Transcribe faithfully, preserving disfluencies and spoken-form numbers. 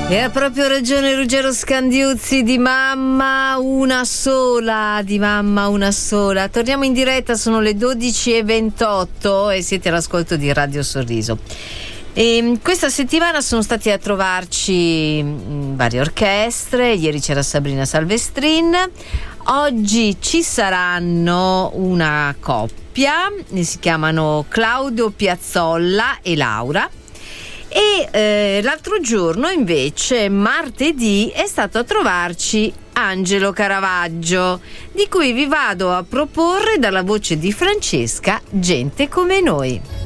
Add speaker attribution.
Speaker 1: E ha proprio ragione Ruggero Scandiuzzi, di mamma una sola, di mamma una sola. Torniamo in diretta, sono le dodici e ventotto e siete all'ascolto di Radio Sorriso. E questa settimana sono stati a trovarci varie orchestre, ieri c'era Sabrina Salvestrin, oggi ci saranno una coppia, si chiamano Claudio Piazzolla e Laura. E eh, l'altro giorno invece, martedì, è stato a trovarci Angelo Caravaggio, di cui vi vado a proporre dalla voce di Francesca Gente come noi.